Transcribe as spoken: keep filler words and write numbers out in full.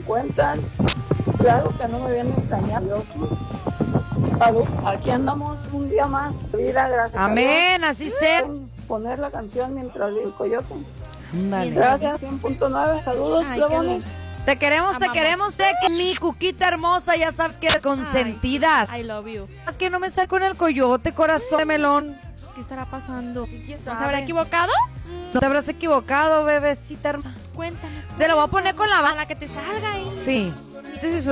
encuentran? Claro que no me viene extrañando. Salud. Aquí andamos un día más. Vida, gracias. Amén, así sea. Poner la canción mientras el coyote. Vale. Gracias, cien punto nueve. Saludos, plebones. Te queremos, te queremos, sé que mi cuquita hermosa, ya sabes que eres consentidas. I love you. Es que no me sale con el coyote, corazón de melón. ¿Qué estará pasando? ¿Quién ¿Se sabe? habrá equivocado? No te habrás equivocado, bebecita hermosa. Cuéntame. Te lo voy a poner con la A banda. la que te salga ahí. Sí.